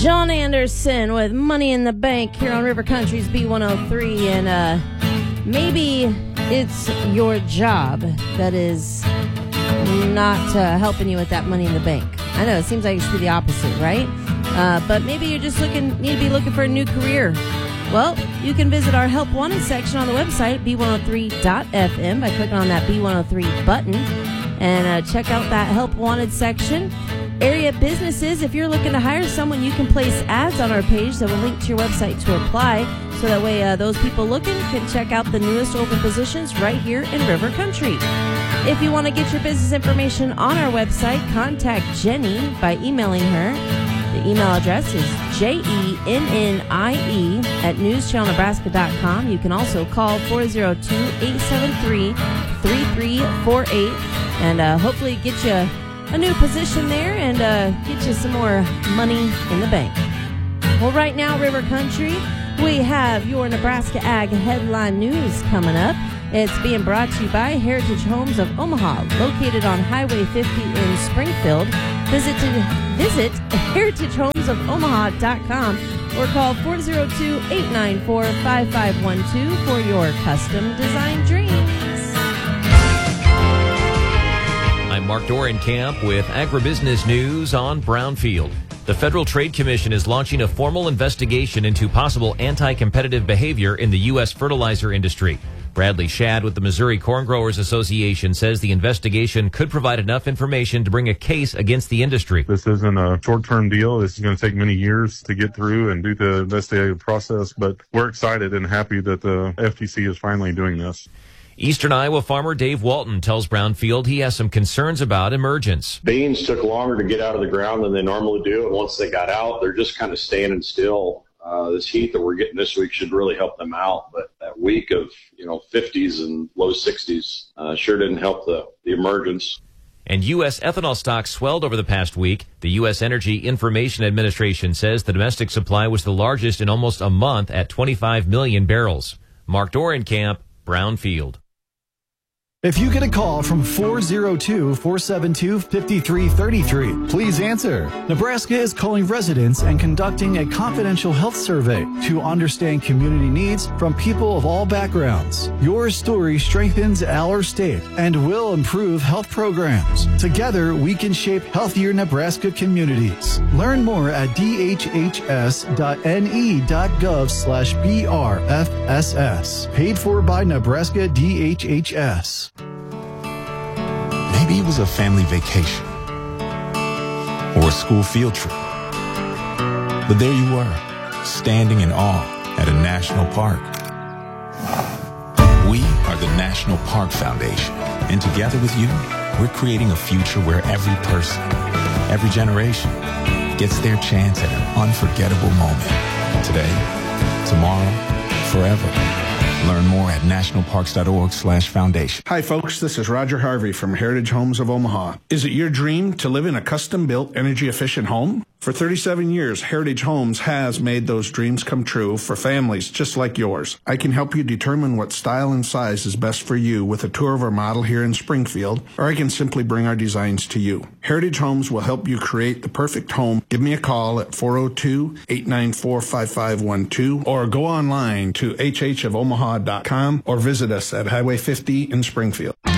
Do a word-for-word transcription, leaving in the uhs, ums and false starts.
John Anderson with Money in the Bank here on River Country's B one oh three. And uh, maybe it's your job that is not uh, helping you with that money in the bank. I know, it seems like it should be the opposite, right? Uh, but maybe you're just looking, need to be looking for a new career. Well, you can visit our Help Wanted section on the website, b one oh three dot f m, by clicking on that B one oh three button and uh, check out that Help Wanted section. Area businesses, if you're looking to hire someone, you can place ads on our page that will link to your website to apply, so that way uh, those people looking can check out the newest open positions right here in River Country. If you want to get your business information on our website, contact Jenny by emailing her. The email address is J E N N I E at news channel nebraska dot com. You can also call four oh two, eight seven three, three three four eight and uh, hopefully get you a new position there and uh, get you some more money in the bank. Well, right now, River Country, we have your Nebraska Ag headline news coming up. It's being brought to you by Heritage Homes of Omaha, located on Highway fifty in Springfield. Visit visit heritage homes of omaha dot com or call four oh two, eight nine four, five five one two for your custom design dreams. I'm Mark Dorenkamp with Agribusiness News on Brownfield. The Federal Trade Commission is launching a formal investigation into possible anti-competitive behavior in the U S fertilizer industry. Bradley Shadd with the Missouri Corn Growers Association says the investigation could provide enough information to bring a case against the industry. This isn't a short-term deal. This is going to take many years to get through and do the investigative process, but we're excited and happy that the F T C is finally doing this. Eastern Iowa farmer Dave Walton tells Brownfield he has some concerns about emergence. Beans took longer to get out of the ground than they normally do, and once they got out, they're just kind of standing still. Uh, this heat that we're getting this week should really help them out, but that week of, you know, fifties and low sixties uh, sure didn't help the, the emergence. And U S ethanol stocks swelled over the past week. The U S Energy Information Administration says the domestic supply was the largest in almost a month at twenty-five million barrels. Mark Dorenkamp, Brownfield. If you get a call from four oh two, four seven two, five three three three, please answer. Nebraska is calling residents and conducting a confidential health survey to understand community needs from people of all backgrounds. Your story strengthens our state and will improve health programs. Together, we can shape healthier Nebraska communities. Learn more at d h h s dot n e dot gov slash b r f s s. Paid for by Nebraska D H H S. Maybe it was a family vacation or a school field trip. But there you were, standing in awe at a national park. We are the National Park Foundation, and together with you, we're creating a future where every person, every generation, gets their chance at an unforgettable moment. Today, tomorrow, forever. Learn more at nationalparks.org slash foundation. Hi, folks. This is Roger Harvey from Heritage Homes of Omaha. Is it your dream to live in a custom-built, energy-efficient home? For thirty-seven years, Heritage Homes has made those dreams come true for families just like yours. I can help you determine what style and size is best for you with a tour of our model here in Springfield, or I can simply bring our designs to you. Heritage Homes will help you create the perfect home. Give me a call at four oh two, eight nine four, five five one two or go online to h h of omaha dot com or visit us at Highway fifty in Springfield.